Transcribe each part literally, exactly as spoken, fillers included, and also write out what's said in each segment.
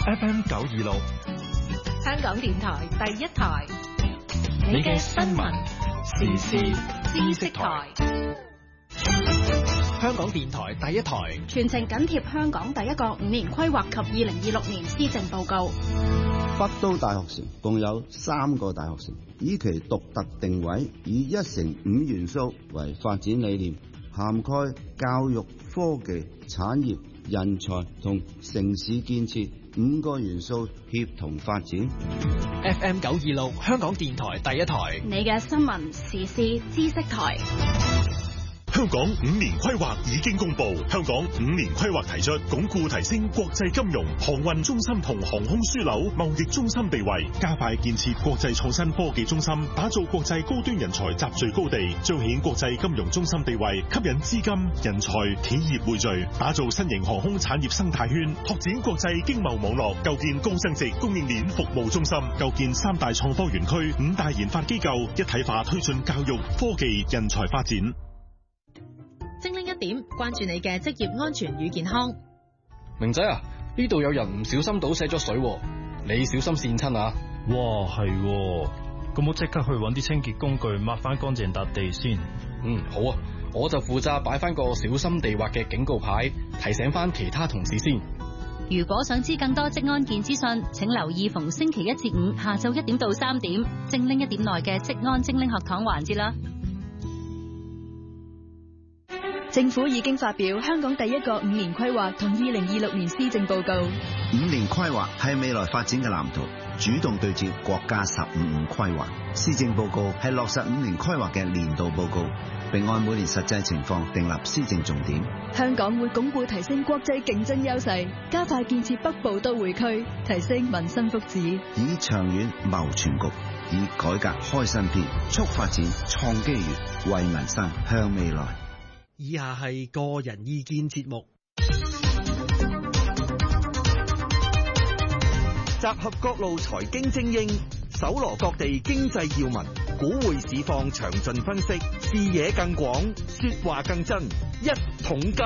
F M 九二六， 香港電台第一台， 你嘅新聞時事知識台。香港電台第一台， 全程緊貼香港第一個五年規劃及二零二六年施政報告。 北都大學城共有三個大學城，以其獨特定位，以一城五元素為發展理念，涵蓋教育、科技、產業、人才同城市建設五個元素協同發展。 F M 九二六，香港電台第一台， 你嘅新聞時事知識台。 香港五年規劃已經公布，香港五年規劃提出鞏固提升國際金融、航運中心同航空樞紐貿易中心地位，加快建設國際創新科技中心，打造國際高端人才集聚高地，彰顯國際金融中心地位，吸引資金、人才、企業匯聚，打造新型航空產業生態圈，拓展國際經貿網絡，構建高增值供應鏈服務中心，構建三大創科園區、五大研發機構，一體化推進教育、科技、人才發展。 精靈一點，關注你嘅職業安全與健康。 明仔啊，呢度有人唔小心倒瀉咗水，你小心跣親啊！ 哇，係喎，咁我即刻去搵啲清潔工具抹翻乾淨笪地先。 嗯，好啊，我就負責擺翻個小心地滑嘅警告牌，提醒翻其他同事先。 如果想知更多職安健資訊，請留意逢星期一至五下晝一點到三點，精靈一點內嘅職安精靈學堂環節啦。 政府已經發表香港第一個五年規劃同二零二六年施政報告。 五年規劃係未來發展嘅藍圖，主動對接國家十五五規劃。施政報告係落實五年規劃嘅年度報告，並按每年實際情況訂立施政重點。 香港會鞏固提升國際競爭優勢，加快建設北部都會區，提升民生福祉， 以長遠謀全局，以改革開新篇，促發展創機遇，為民生向未來。 以下係個人意見節目，集合各路財經精英，搜羅各地經濟要聞，股匯市況詳盡分析，視野更廣，說話更真，一桶金。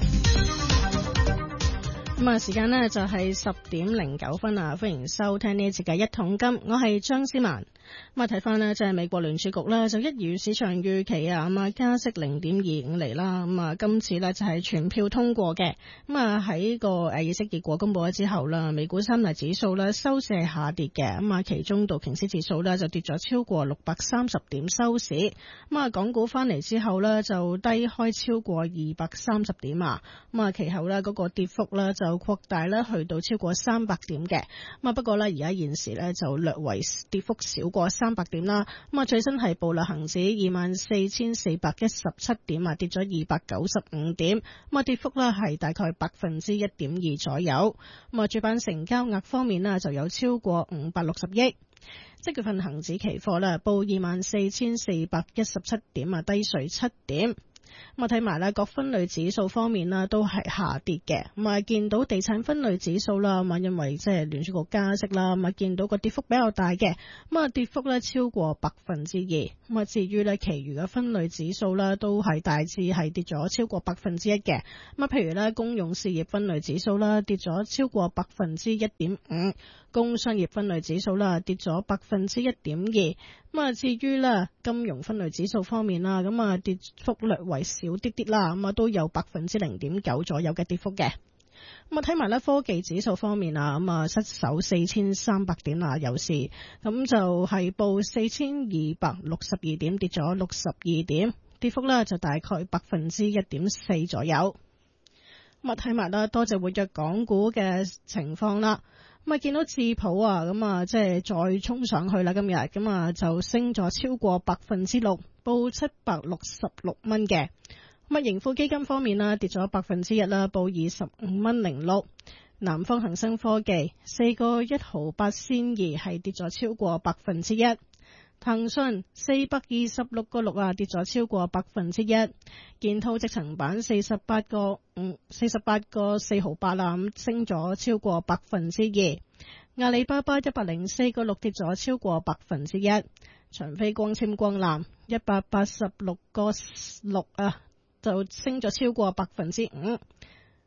咁啊，時間呢就係十點零九分啊！歡迎收聽呢一節嘅一桶金，我係張思曼。咁啊，睇翻呢，即係美國聯儲局呢，就一如市場預期啊，咁啊加息零點二五厘啦。咁啊，今次呢就係全票通過嘅。咁啊喺個誒議息結果公布咗之後啦，美股三大指數呢收市係下跌嘅。咁啊，其中道瓊斯指數呢就跌咗超過六百三十點收市。咁啊，港股翻嚟之後呢，就低開超過二百三十點啊。咁啊，其後呢，嗰個跌幅呢就擴大咧，去到超過三百點嘅。咁啊，不過咧，而家現時咧就略為跌幅少過三百點啦。咁啊，最新係報啦，恒指二萬四千四百一十七點啊，跌咗二百九十五點。咁啊，跌幅咧係大概百分之一點二左右。咁啊，主板成交額方面呢，就有超過五百六十億。即月份恒指期貨咧報二萬四千四百一十七點啊，低水七點。咁啊，睇埋咧各分類指數方面啦，都係下跌嘅。咁啊，見到地產分類指數啦，咁啊，因為即係聯儲局加息啦，咁啊，見到個跌幅比較大嘅。咁啊，跌幅咧超過百分之二。咁啊，至於咧其餘嘅分類指數啦，都係大致係跌咗超過百分之一嘅。咁啊，譬如咧公用事業分類指數啦，跌咗超過百分之一點五。工商業分類指數啦，跌咗百分之一點二。咁啊，至於咧金融分類指數方面啦，咁啊跌幅略為少啲啲啦，咁啊都有百分之零點九左右嘅跌幅嘅。咁啊睇埋咧科技指數方面啊，咁啊失守四千三百點啊，有時咁就係報四千二百六十二點，跌咗六十二點，跌幅咧就大概百分之一點四左右。咁啊睇埋啦，多隻活躍港股嘅情況啦。咁啊，見到智普啊，咁啊，即係再衝上去啦，今日咁啊，就升咗超過百分之六，報七百六十六蚊嘅。咁啊，盈富基金方面啦，跌咗百分之一啦，報二十五蚊零六。南方恒生科技四個一毫八仙二，係跌咗超過百分之一。騰訊四百二十六個六啊，跌咗超過百分之一。建滔積層板四十八個五，四十八個四毫八啦，咁升咗超過百分之二。阿里巴巴一百零四個六跌咗超過百分之一。長飛光纖光纜一百八十六個六啊，就升咗超過百分之五。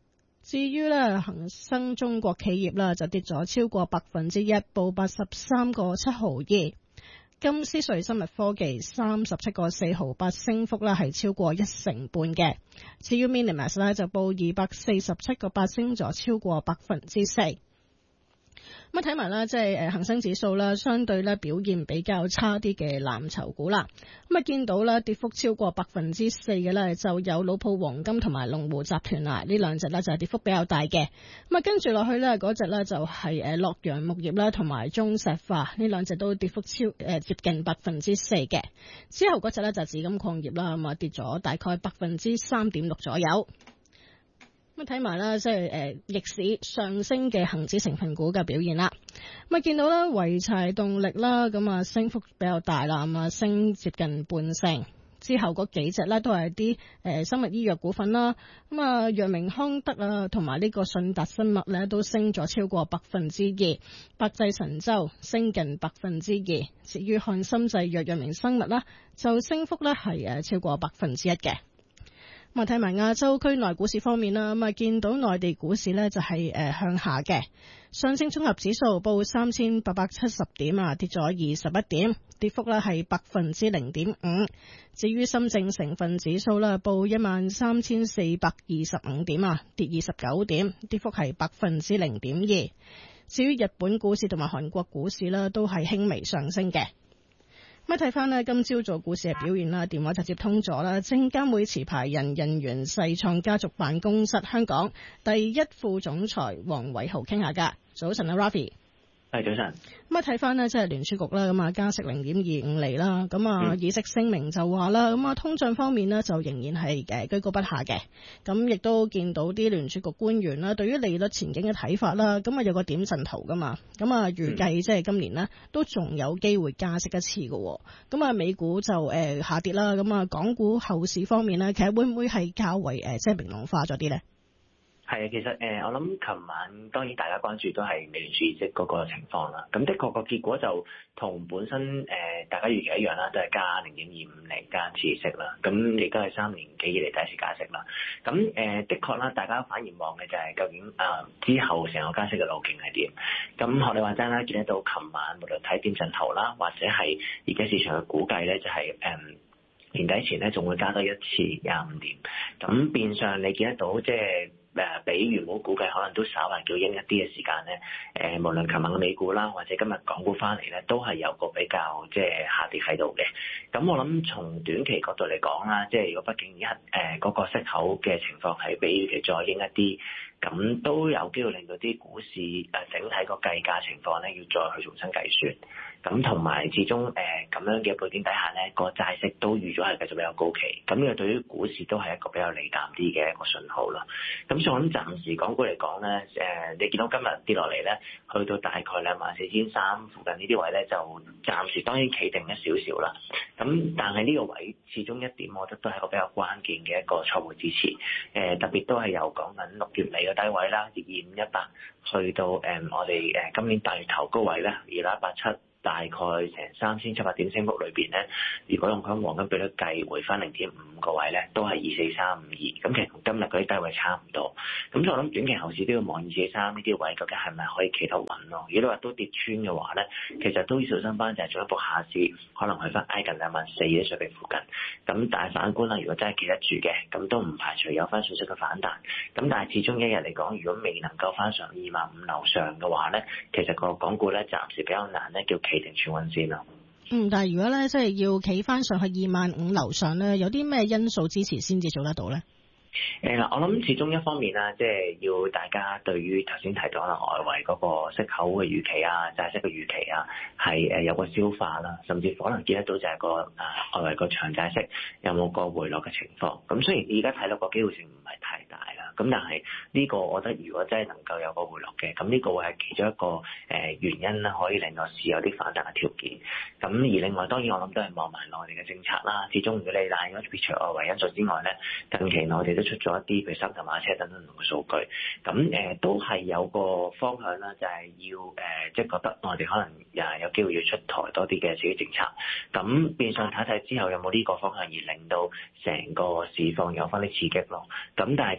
至於咧恒生中國企業啦就跌咗超過百分之一，報八十三個七毫二。金斯瑞生物科技三十七個四毫八，升幅咧係超過一成半嘅。至於 Minimax 咧就報二百四十七個八，升咗超過百分之四。咁睇埋啦，即係誒恒生指數啦，相對咧表現比較差啲嘅藍籌股啦。咁啊見到咧跌幅超過百分之四嘅咧，就有老鋪黃金同埋龍湖集團啊，呢兩隻咧就係跌幅比較大嘅。咁啊跟住落去咧，嗰隻咧就係誒洛陽木業啦，同埋中石化呢兩隻都跌幅超誒接近百分之四嘅。之後嗰隻咧就係紫金礦業啦，咁啊跌咗大概百分之三點六左右。咁睇埋啦，即係誒逆市上升嘅恒指成分股嘅表現啦。咁啊見到啦，濰柴動力啦，咁啊升幅比較大啦，咁啊升接近半成。之後嗰幾隻咧都係啲誒生物醫藥股份啦。咁啊藥明康德啊，同埋呢個信達生物咧都升咗超過百分之二。百濟神州升近百分之二。至於漢森製藥、藥明生物啦，就升幅咧係誒超過百分之一嘅。咁啊睇埋亞洲區內股市方面啦，咁啊見到內地股市呢就係誒向下嘅，上證綜合指數報三千八百七十點啊，跌咗二十一點，跌幅呢係百分之零點五。至於深證成分指數呢，報一萬三千四百二十五點啊，跌二十九點，跌幅係百分之零點二。至於日本股市同埋韓國股市呢，都係輕微上升嘅。咁睇翻呢，今朝早股市嘅表現啦，電話就接通咗啦。證監會持牌人人員世創家族辦公室香港第一副總裁黃偉豪傾下㗎。早晨啊 Rafi。 係早晨。 咁啊睇翻呢，即係聯儲局啦，咁啊加息零點二五厘啦，咁啊議息聲明就話啦，咁啊通脹方面呢，就仍然係誒居高不下嘅。咁亦都見到啲聯儲局官員啦，對於利率前景嘅睇法啦，咁啊有個點陣圖噶嘛，咁啊預計即係今年呢，都仲有機會加息一次嘅。咁啊美股就誒下跌啦，咁啊港股後市方面呢，其實會唔會係較為誒即係明朗化咗啲呢？ 係啊，其實誒、呃，我諗琴晚當然大家關注都係美聯儲議息嗰個情況啦。咁的確個結果就同本身誒、呃、大家預期一樣啦，都係加零點二五厘加一次息啦。咁亦都係三年幾以嚟第一次加息啦。咁誒、呃、的確啦，大家反而望嘅就係究竟啊、呃、之後成個加息嘅路徑係點？咁學你話齋啦，見得到琴晚無論睇點陣圖啦，或者係而家市場嘅估計咧，就係、是、誒。呃年底前咧仲會加多一次廿五點，咁變相你見得到即係誒比原本估計可能都稍為叫鷹一啲嘅時間咧，誒、呃、無論琴晚嘅美股啦，或者今日港股翻嚟咧，都係有個比較即係下跌喺度嘅。咁我諗從短期角度嚟講啦，即係如果畢竟一誒嗰個息口嘅情況係比預期再鷹一啲。咁都有機會令到啲股市誒整體個計價情況咧，要再去重新計算。咁同埋始終誒咁、呃、樣嘅背景底下咧，個債息都預咗係繼續比較高企。咁呢個對於股市都係一個比較利淡啲嘅一個信號啦。咁所以我諗暫時港股嚟講咧，誒、呃、你見到今日跌落嚟咧，去到大概兩萬四千三附近呢啲位咧，就暫時當然企定一少少啦。咁但係呢個位始終一點，我覺得都係一個比較關鍵嘅一個初步支持。誒、呃、特別都係由講緊六月尾嘅低位啦，二五一八去到誒、嗯、我哋誒今年大月頭高位咧，二六一八七。大概成三千七百點升幅裏邊咧，如果用佢黃金比率計，回翻零點五個位咧，都係二四三五二，咁其實同今日嗰啲低位差唔多。咁所以我諗短期後市都要望二四三呢啲位，究竟係咪可以企得穩咯？如果你話都跌穿嘅話咧，其實都要小心翻，就係進一步下市，可能去翻挨近兩萬四嘅水平附近。咁但係反觀啦，如果真係企得住嘅，咁都唔排除有翻少少嘅反彈。咁但係始終一日嚟講，如果未能夠翻上二萬五樓上嘅話咧，其實個港股咧暫時比較難咧，叫企定轉穩先咯。 嗯，但係如果咧即係要企翻上去二萬五樓上咧，有啲咩因素支持先至做得到咧？ 誒嗱，我諗始終一方面啦，即係要大家對於頭先提到可能外圍嗰個息口嘅預期啊、債息嘅預期啊，係誒有個消化啦，甚至可能見得到就係個誒外圍個長債息有冇個回落嘅情況。咁雖然而家睇到個機會性唔係太大啦，咁但係呢個我覺得如果真係能夠有個回落嘅，咁呢個會係其中一個誒原因啦，可以令到市有啲反彈嘅條件。咁而另外當然我諗都係望埋內地嘅政策啦。始終如果你賴咗撇除外圍因素之外咧，近期內地都出咗一啲譬如三頭馬車等等唔同嘅數據，咁誒、呃、都係有個方向啦，就係、是、要誒即係覺得我哋可能誒有機會要出台多啲嘅刺激政策，咁變相睇睇之後有冇呢個方向而令到成個市況有翻啲刺激咯。咁但係暫時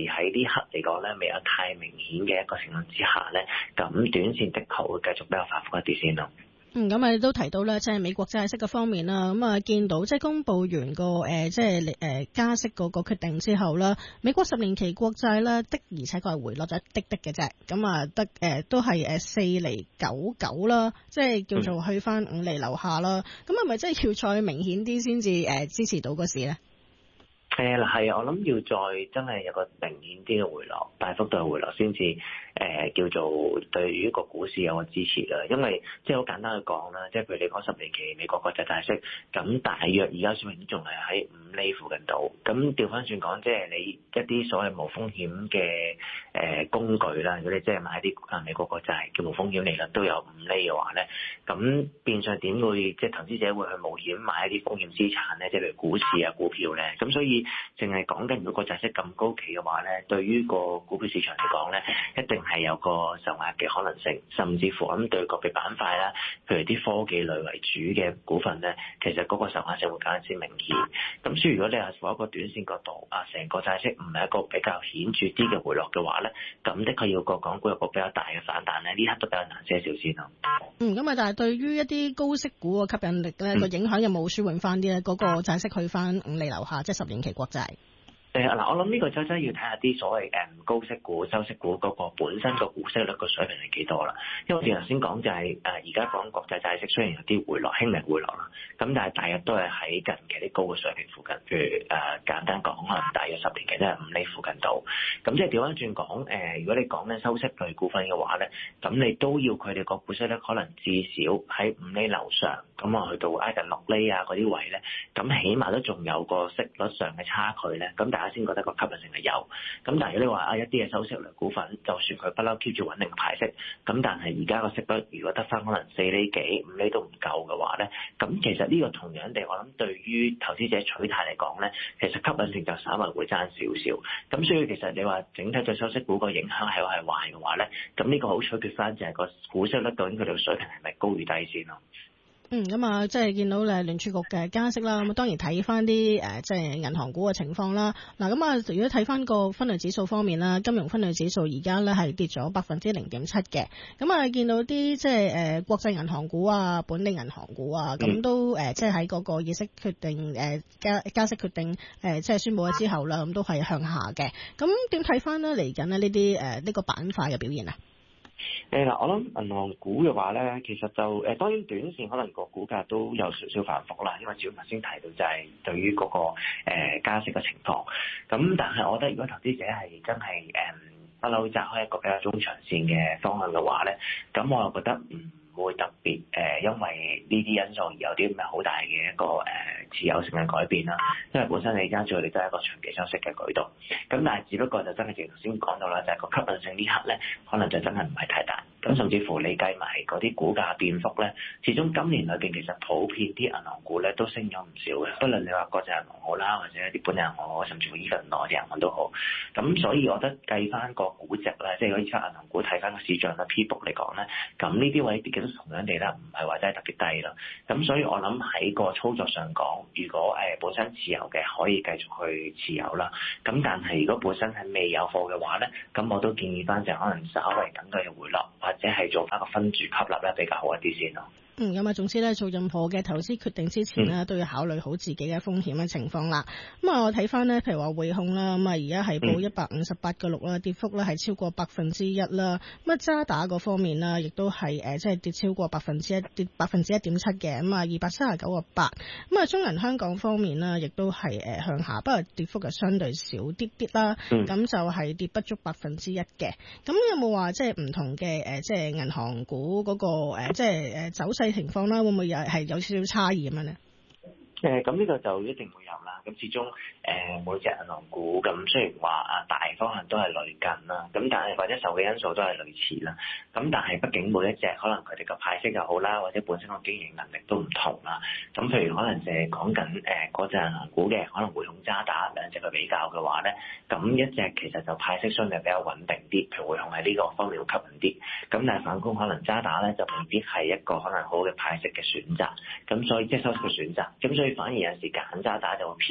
喺呢刻嚟講咧，未有太明顯嘅一個情況之下咧，咁短線的確會繼續比較反覆一啲先咯。 嗯，咁啊都提到咧，即係美國債息嘅方面啦，咁啊見到即係公佈完個誒即係誒加息嗰個決定之後啦，美國十年期國債咧的而且確係回落咗一滴滴嘅啫，咁啊得誒都係誒四厘九九啦，即係叫做去翻五厘樓下啦，咁係咪即係要再明顯啲先至誒支持到個市咧？ 誒嗱係，我諗要再真係有個明顯啲嘅回落，大幅度嘅回落先至誒叫做對於個股市有個支持啦。因為即係好簡單去講啦，即係譬如你講十年期美國國債債息，咁大約而家水平仲係喺五厘附近度。咁調翻轉講，即係你一啲所謂無風險嘅誒工具啦，如果你即係買啲啊美國國債叫無風險利率都有五厘嘅話咧，咁變相點會即係投資者會去冒險買一啲風險資產咧？即係譬如股市啊、股票咧，咁所以淨係講緊如果個債息咁高企嘅話咧，對於個股票市場嚟講咧，一定係有個受壓嘅可能性，甚至乎咁對個別板塊啦，譬如啲科技類為主嘅股份咧，其實嗰個受壓性會更加之明顯。咁所以如果你係從一個短線角度啊，成個債息唔係一個比較顯著啲嘅回落嘅話咧，咁的確要個港股有個比較大嘅反彈咧，呢刻都比較難些少先咯。 嗯，咁啊，但係對於一啲高息股嘅吸引力咧，個、嗯、影響有冇舒緩翻啲咧？嗰、那個債息去翻五厘樓下，即係十年期國債。 誒嗱，我諗呢個就真係要睇下啲所謂誒高息股、收息股嗰個本身個股息率個水平係幾多啦。因為我哋頭先講就係誒而家講國際債息雖然有啲回落，輕微回落啦，咁但係大約都係喺近期啲高嘅水平附近。譬如誒、呃、簡單講，可能大約十年期都係五厘附近度。咁即係調翻轉講，誒、呃、如果你講緊收息類股份嘅話咧，咁你都要佢哋個股息率可能至少喺五厘樓上，咁啊去到挨近六厘啊嗰啲位咧，咁起碼都仲有個息率上嘅差距咧，咁大家先覺得個吸引性係有。咁但係如果你話啊一啲嘅收息類股份，就算佢不嬲 keep 住穩定嘅派息，咁但係而家個息率如果得翻可能四厘幾、五厘都唔夠嘅話咧，咁其實呢個同樣地，我諗對於投資者取態嚟講咧，其實吸引性就稍微會爭少少。咁所以其實你話整體對收息股個影響係係壞嘅話咧，咁呢個好取決翻就係個股息率究竟佢哋嘅水平係咪高與低先咯。 嗯，咁啊，即係見到誒聯儲局嘅加息啦，咁當然睇翻啲誒即係銀行股嘅情況啦。嗱，咁啊，如果睇翻個分類指數方面啦，金融分類指數而家咧係跌咗百分之零點七嘅。咁啊，見到啲即係誒國際銀行股啊、本地銀行股啊，咁、嗯、都誒即係喺嗰個議息決定誒加加息決定誒即係宣佈咗之後啦，咁都係向下嘅。咁點睇翻咧嚟緊咧呢啲誒呢個板塊嘅表現啊？ 誒嗱，我諗銀行股嘅話咧，其實就誒當然短線可能個股價都有少少反覆啦，因為主要頭先提到就係對於嗰、那個誒、呃、加息嘅情況。咁但係我覺得如果投資者係真係誒不嬲揸開一個比較中長線嘅方向嘅話咧，咁我又覺得唔會特別誒、呃，因為呢啲因素而有啲咩好大嘅一個誒、呃、持有性嘅改變啦。因為本身你而家做你都係一個長期收息嘅舉動，咁但係只不過就真係正如頭先講到啦，就係、是、個吸引性呢刻咧，可能就真係唔係太大。咁甚至乎你計埋嗰啲股價變幅咧，始終今年裏邊其實普遍啲銀行股咧都升咗唔少嘅，不論你話國際銀行好啦，或者一啲本地銀行好，甚至乎依份內地銀行都好。咁所以我覺得計翻個估值咧，即係如果依家銀行股睇翻個市賬嘅 P book 嚟講咧，咁呢啲位跌嘅都同樣地啦，唔係話真係特別低咯。咁所以我諗喺個操作上講，如果誒、呃、本身持有嘅可以繼續去持有啦。咁但係如果本身係未有貨嘅話咧，咁我都建議翻就可能稍微等佢回落，或者係做翻個分注吸納咧比較好一啲先咯。 嗯，咁啊，總之咧，做任何嘅投資決定之前呢，都要考慮好自己嘅風險嘅情況啦。咁啊，我睇翻呢，譬如話匯控啦，咁啊，而家係報一百五十八個六啦，跌幅咧係超過百分之一啦。咁啊，渣打嗰方面啦，亦都係誒，即係跌超過百分之一，跌百分之一點七嘅。咁啊，二百三十九個八。咁啊，中銀香港方面啦，亦都係誒向下，不過跌幅就相對少啲啲啦。咁、嗯、就係跌不足百分之一嘅。咁有冇話即係唔同嘅誒，即係銀行股嗰、那個誒，即係誒走勢情況啦，會唔會有係有少少差異咁樣咧？ 誒，咁呢個就一定會有啦。咁始終誒、呃、每隻銀行股咁，雖然話啊大方向都係類近啦，咁但係或者受嘅因素都係類似啦。咁但係畢竟每一隻可能佢哋個派息又好啦，或者本身個經營能力都唔同啦。咁譬如可能就係講緊誒嗰隻銀行股嘅，可能匯控渣打兩隻去比較嘅話咧，咁一隻其實就派息相對比較穩定啲，譬如匯控喺呢個方面會吸引啲。咁但係反觀可能渣打咧就未必係一個可能好嘅派息嘅選擇。咁所以即係收息嘅選擇。咁所以反而有時揀渣打就會偏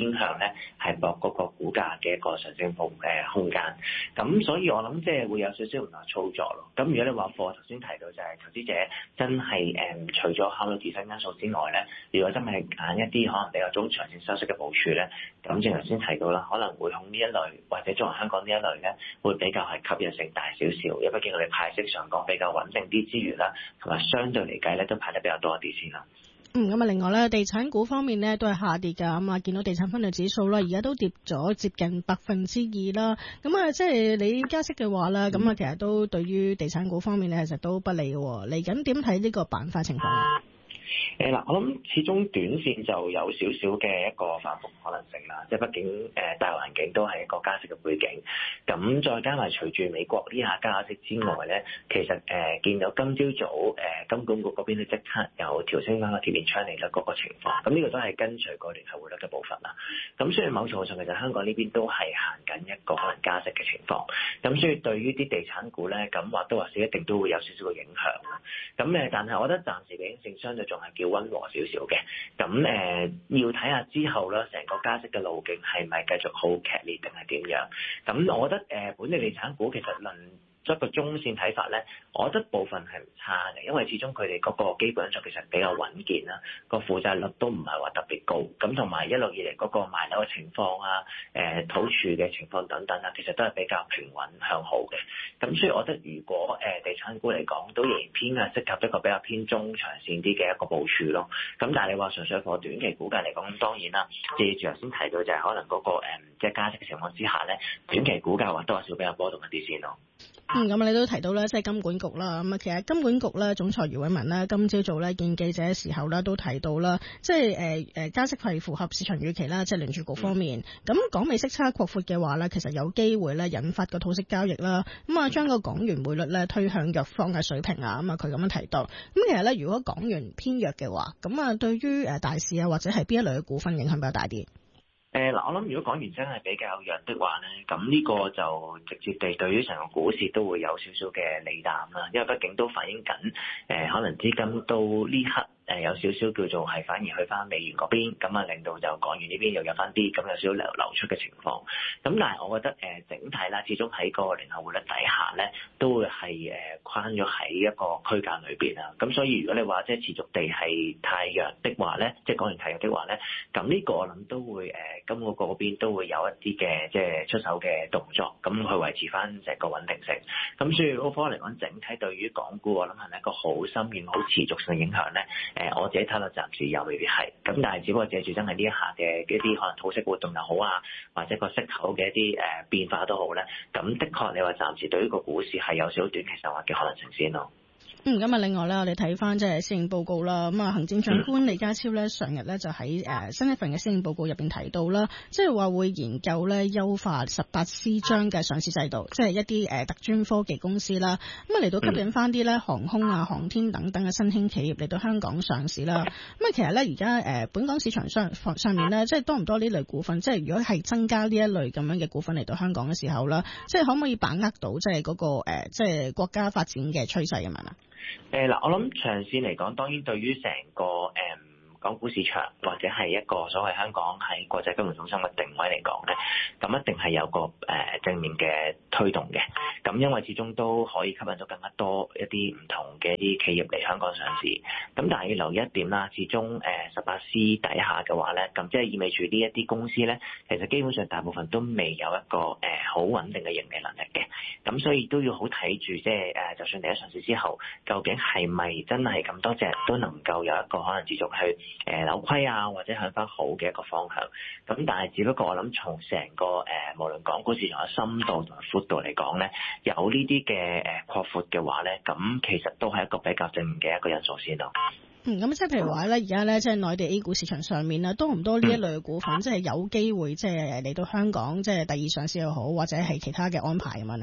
偏向咧係博嗰個股價嘅一個上升幅誒空間。咁所以我諗即係會有少少唔同操作咯。咁如果你話貨頭先提到就係投資者真係誒、嗯、除咗考慮自身因素之外咧，如果真係揀一啲可能比較中長線收息嘅部署咧，咁正如頭先提到啦，可能匯控呢一類或者中環香港呢一類咧，會比較係吸引性大少少，因為畢竟我哋派息上講比較穩定啲之餘啦，同埋相對嚟計咧都派得比較多一啲先啦。 嗯，咁啊，另外咧，地產股方面咧都係下跌㗎，咁啊，見到地產分類指數啦，而家都跌咗接近百分之二啦。咁啊，即係你加息嘅話啦，咁啊、嗯，其實都對於地產股方面咧，其實都不利嘅。嚟緊點睇呢個板塊情況啊？ 誒嗱，我諗始終短線就有少少嘅一個反覆可能性啦，即係畢竟誒大環境都係一個加息嘅背景，咁再加埋隨住美國呢下加息之外咧，其實誒、呃、見到今朝早誒、呃、金管局嗰邊咧即刻有調升翻個貼現窗利率嗰個情況，咁呢個都係跟隨個聯繫匯率嘅部分啦。咁所以某程度上其實香港呢邊都係行緊一個可能加息嘅情況，咁所以對於啲地產股咧，咁或多或少一定都會有少少嘅影響啦。咁誒，但係我覺得暫時嘅影響相對仲係叫溫和少少嘅，咁誒、呃、要睇下之後咧，成個加息嘅路徑係咪繼續好劇烈定係點樣？咁我覺得誒、呃、本地地產股其實論一個中線睇法咧，我覺得部分係唔差嘅，因為始終佢哋嗰個基本上其實比較穩健啦，個負債率都唔係話特別高，咁同埋一路以嚟嗰個賣樓嘅情況啊、誒、呃、土儲嘅情況等等啊，其實都係比較平穩向好嘅。咁所以我覺得如果誒、呃、地產股嚟講，都仍然偏向適合一個比較偏中長線啲嘅一個部署咯。咁但係你話純粹個短期股價嚟講，當然啦，記住頭先提到就係可能嗰、那個、呃、即係加息嘅情況之下咧，短期股價或多或少比較波動一啲先咯。 嗯，咁你都提到咧，即係金管局啦。咁啊，其實金管局咧總裁余偉文咧，今朝早咧見記者嘅時候咧，都提到啦，即係誒誒加息係符合市場預期啦，即係聯儲局方面。咁港美息差擴闊嘅話咧，其實有機會咧引發個套息交易啦。咁啊，將個港元匯率咧推向弱方嘅水平啊。咁啊，佢咁樣提到。咁其實咧，如果港元偏弱嘅話，咁啊，對於誒大市啊或者係邊一類嘅股份影響比較大啲？ 誒嗱，我諗如果港元真係比較弱的話咧，咁呢個就直接地對於成個股市都會有少少嘅利淡啦，因為畢竟都反映緊誒、呃，可能資金都呢刻。誒有少少叫做係反而去翻美元嗰邊，咁啊令到就港元呢邊又有翻啲，咁有少少流流出嘅情況。咁但係我覺得誒、呃、整體啦，始終喺個聯繫匯率底下咧，都會係誒框咗喺一個區間裏邊啊。咁所以如果你話即係持續地係太弱的話咧，即係港元太弱的話咧，咁呢個我諗都會誒金管局嗰邊都會有一啲嘅即係出手嘅動作，咁去維持翻成個穩定性。咁所以嗰科嚟講，整體對於港股我諗係咪一個好深遠、好持續性影響咧？誒、呃，我自己睇落暫時又未必係，咁但係只不過借住真係呢一下嘅一啲可能套息活動又好啊，或者個息口嘅一啲誒、呃、變化都好咧，咁的確你話暫時對於個股市係有少少短期上滑嘅可能性先咯。 嗯，咁啊，另外咧，我哋睇翻即係施政報告啦。咁啊，行政長官李家超咧，上日咧就喺誒新一份嘅施政報告入邊提到啦，即係話會研究咧優化十八 C 章嘅上市制度，即係一啲誒特專科技公司啦。咁啊嚟到吸引翻啲咧航空啊、航天等等嘅新興企業嚟到香港上市啦。咁啊，其實咧而家誒本港市場上上面咧，即係多唔多呢類股份？即係如果係增加呢一類咁樣嘅股份嚟到香港嘅時候啦，即係可唔可以把握到即係嗰個誒即係國家發展嘅趨勢咁樣啊？ 誒嗱，我諗長線嚟講，當然對於成個誒、嗯、港股市場或者係一個所謂香港喺國際金融中心嘅定位嚟講咧，咁一定係有個誒、呃、正面嘅推動嘅。咁因為始終都可以吸引到更加多一啲唔同嘅一啲企業嚟香港上市。咁但係要留意一點啦，始終誒十八 C 底下嘅話咧，咁即係意味住呢一啲公司咧，其實基本上大部分都未有一個誒好穩定嘅盈利能力嘅。咁所以都要好睇住，即係誒，就算你喺上市之後，究竟係咪真係咁多隻都能夠有一個可能持續去誒扭虧啊，或者向翻好嘅一個方向。咁但係只不過我諗從成個誒、呃，無論港股市場嘅深度同埋闊度嚟講咧，有呢啲嘅誒擴闊嘅話咧，咁其實都係一個比較正面嘅一個因素先咯。 嗯，咁即係譬如話咧，而家咧即係內地 A 股市場上面啦，多唔多呢一類嘅股份，嗯、即係有機會即係嚟到香港，即係第二上市又好，或者係其他嘅安排咁樣咧？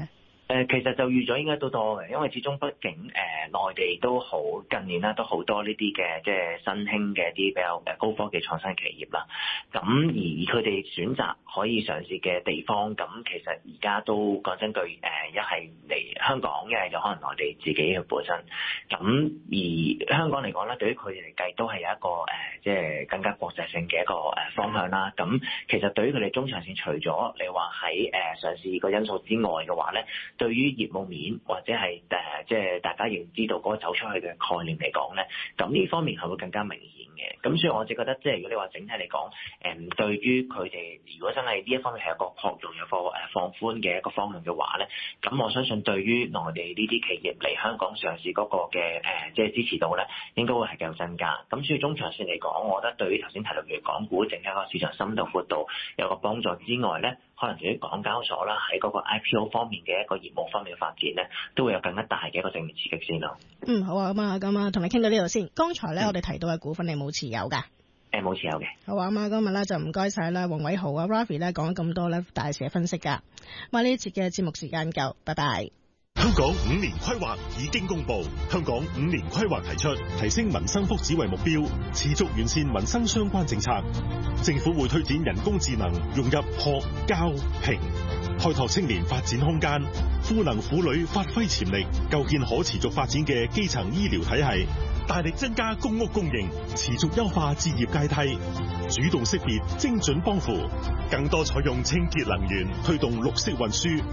誒其實就預咗應該都多嘅，因為始終畢竟誒內地都好近年啦，都好多呢啲嘅即係新興嘅一啲比較誒高科技創新企業啦。咁而佢哋選擇可以上市嘅地方，咁其實而家都講真句誒，一係嚟香港，一係就可能內地自己嘅本身。咁而香港嚟講咧，對於佢哋嚟計都係有一個誒即係更加國際性嘅一個誒方向啦。咁其實對於佢哋中長線，除咗你話喺誒上市個因素之外嘅話咧，對於業務面或者係誒即係大家要知道嗰個走出去嘅概念嚟講咧，咁呢方面係會更加明顯嘅。咁所以我只覺得，即係如果你話整體嚟講，誒對於佢哋如果真係呢一方面係一個擴容有個誒放寬嘅一個方向嘅話咧，咁我相信對於內地呢啲企業嚟香港上市嗰個嘅誒即係支持度咧，應該會係繼續增加。咁所以中長線嚟講，我覺得對於頭先提到嘅港股整體個市場深度闊度有個幫助之外咧，可能對於港交所啦喺嗰個 I P O 方面嘅一個業務方面嘅發展咧，都會有更加大嘅一個正面刺激先咯。 嗯，好啊，咁啊，咁啊，同你傾到呢度先。剛才咧，嗯、我哋提到嘅股份你冇持有㗎？ 誒，冇持有嘅。 好啊，咁啊，今日咧就唔該晒啦，黃偉豪啊 Ravi 咧講咗咁多咧大市嘅分析㗎。咁啊，呢一節嘅節目時間夠，拜拜。 香港五年規劃已經公布，香港五年規劃提出提升民生福祉為目標，持續完善民生相關政策。政府會推展人工智能融入學教評，開拓青年發展空間，賦能婦女發揮潛力，構建可持續發展嘅基層醫療體系，大力增加公屋供應，持續優化置業階梯，主動識別精準幫扶，更多採用清潔能源，推動綠色運輸。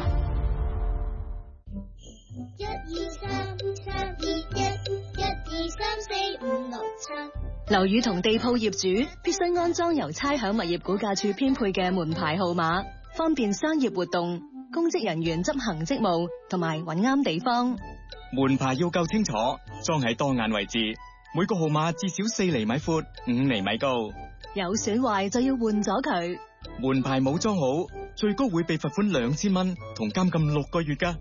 一二三三二一，一二三四五六七。 樓宇同地鋪業主必須安裝由差餉物業估價署編配嘅門牌號碼，方便商業活動、公職人員執行職務同埋揾啱地方。 門牌要夠清楚，裝喺當眼位置，每個號碼至少四厘米闊、五厘米高。 有損壞就要換咗佢。 門牌冇裝好，最高會被罰款兩千蚊同監禁六個月㗎。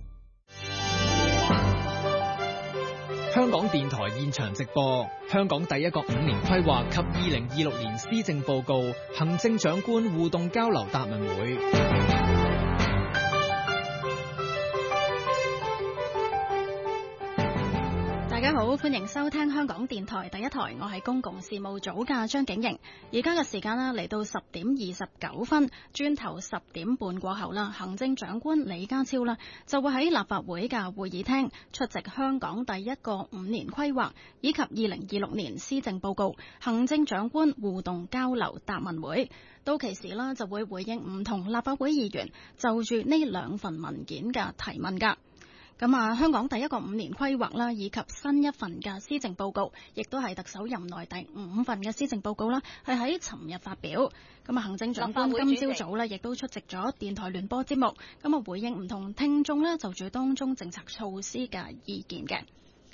香港電台現場直播，香港第一個五年規劃及二零二六年施政報告行政長官互動交流答問會。 大家好，歡迎收聽香港電台第一台，我係公共事務組嘅張景瑩。而家嘅時間呢，嚟到十點二十九分，轉頭十點半過後啦，行政長官李家超啦就會喺立法會嘅會議廳出席香港第一個五年規劃以及二零二六年施政報告行政長官互動交流答問會。到期時啦，就會回應唔同立法會議員就住呢兩份文件嘅提問噶。咁啊，香港第一個五年規劃啦，以及新一份嘅施政報告，亦都係特首任內第五份嘅施政報告啦，係喺尋日發表。咁啊，行政長官今朝早咧，亦都出席咗電台聯播節目，咁啊回應唔同聽眾咧就住當中政策措施嘅意見嘅。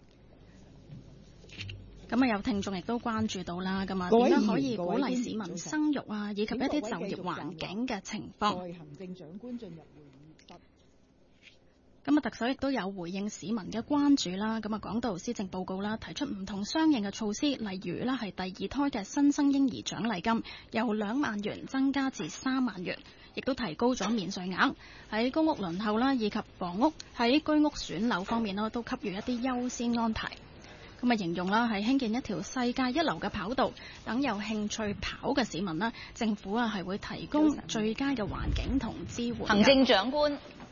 咁啊，有聽眾亦都關注到啦，咁啊點樣可以鼓勵市民生育啊，以及一啲就業環境嘅情況。 行政長官進入會議室。 咁啊，特首亦都有回應市民嘅關注啦。咁啊，講到施政報告啦，提出唔同相應嘅措施，例如啦係第二胎嘅新生嬰兒獎勵金由兩萬元增加至三萬元，亦都提高咗免稅額。喺公屋輪候啦，以及房屋喺居屋選樓方面啦，都給予一啲優先安排。咁啊，形容啦係興建一條世界一流嘅跑道，等有興趣跑嘅市民啦，政府啊係會提供最佳嘅環境同支援。 行政長官。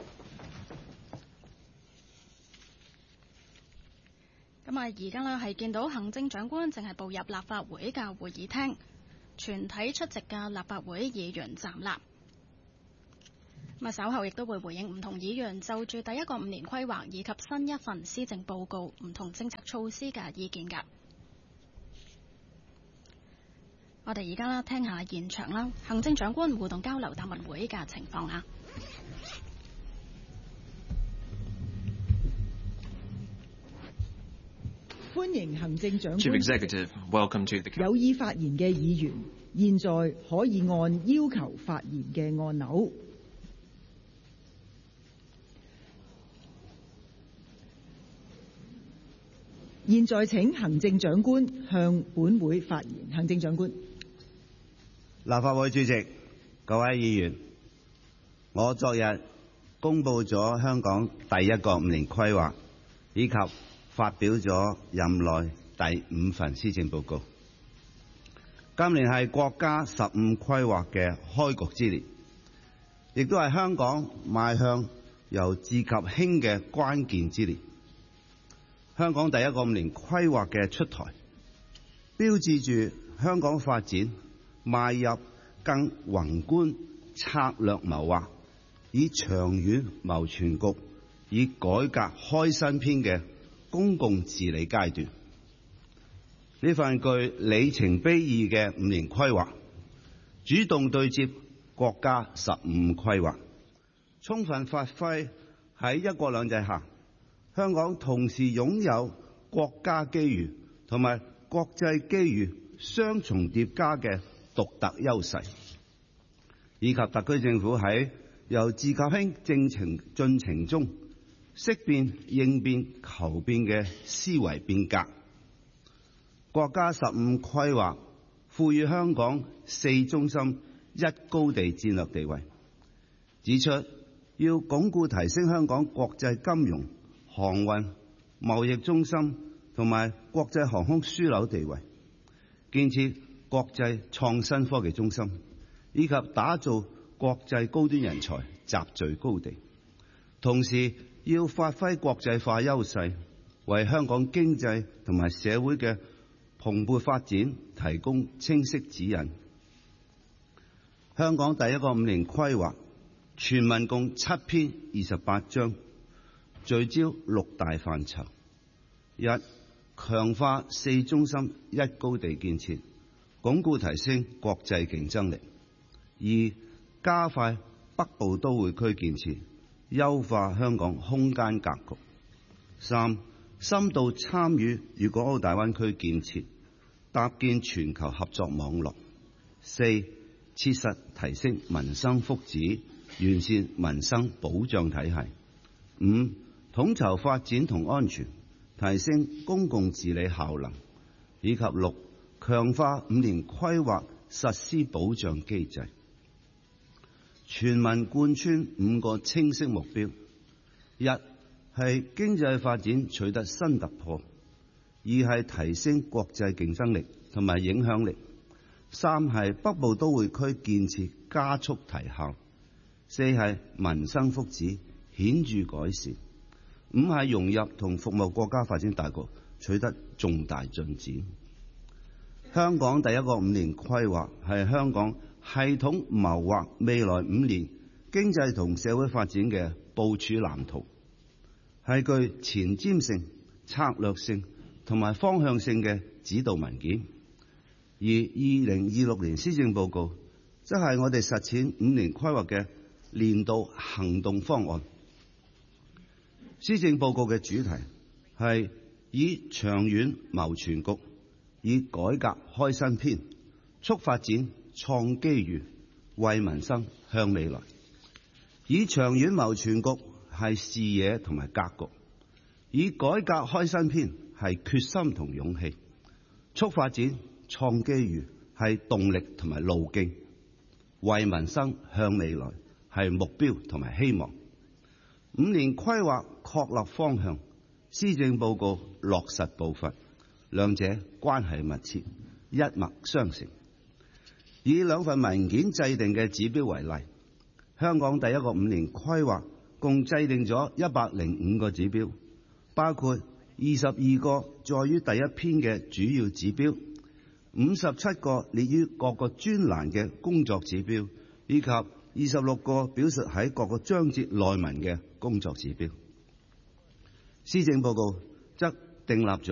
咁啊，而家呢係見到行政長官淨係步入立法會嘅會議廳，全體出席嘅立法會議員站立。咁啊，稍後亦都會回應唔同議員就住第一個五年規劃以及新一份施政報告唔同政策措施嘅意見㗎。我哋而家啦聽下現場啦，行政長官互動交流答問會嘅情況啊。 歡迎行政長官 Chief Executive, welcome to the... 有意發言嘅議員，現在可以按要求發言嘅按鈕。現在請行政長官向本會發言。行政長官。 立法會主席、各位議員，我昨日公布咗香港第一個五年規劃，以及發表咗任內第五份施政報告。今年係國家十五規劃嘅開局之年，亦都係香港邁向由治及興嘅關鍵之年。香港第一個五年規劃嘅出台，標誌住香港發展邁入更宏觀策略謀劃，以長遠謀全局，以改革開新篇嘅公共治理階段。呢份具里程碑意義嘅五年規劃，主動對接國家十五規劃，充分發揮喺一國兩制下，香港同時擁有國家機遇同埋國際機遇雙重疊加嘅獨特優勢，以及特區政府喺由治及興政程進程中識變應變求變嘅思維變革。國家十五規劃賦予香港四中心一高地戰略地位，指出要鞏固提升香港國際金融、航運、貿易中心同埋國際航空樞紐地位，建設國際創新科技中心，以及打造國際高端人才集聚高地。同時要發揮國際化優勢，為香港經濟同埋社會嘅蓬勃發展提供清晰指引。香港第一個五年規劃全文共七篇二十八章，聚焦六大範疇：一、強化四中心一高地建設，鞏固提升國際競爭力；二、加快北部都會區建設，優化香港空間格局；三、深度參與粵港澳大灣區建設，搭建全球合作網絡；四、切實提升民生福祉，完善民生保障體系；五、統籌發展同安全，提升公共治理效能；以及六、強化五年規劃實施保障機制。全文貫穿五個清晰目標：一係經濟發展取得新突破；二係提升國際競爭力同埋影響力；三係北部都會區建設加速提效；四係民生福祉顯著改善；五係融入同服務國家發展大局取得重大進展。香港第一個五年規劃係香港系統謀劃未來五年經濟同社會發展嘅部署藍圖，係具前瞻性、策略性同埋方向性嘅指導文件。而二零二六年施政報告則係我哋實踐五年規劃嘅年度行動方案。施政報告嘅主題係以長遠謀全局，以改革開新篇，促發展創機遇，為民生向未來。以長遠謀全局係視野同埋格局，以改革開新篇係決心同勇氣，促發展創機遇係動力同埋路徑，為民生向未來係目標同埋希望。五年規劃確立方向，施政報告落實步伐，兩者關係密切，一脈相承。以兩份文件制定嘅指標為例，香港第一個五年規劃共制定咗一百零五個指標，包括二十二個載於第一篇嘅主要指標，五十七個列於各個專欄嘅工作指標，以及二十六個表述喺各個章節內文嘅工作指標。施政報告則訂立咗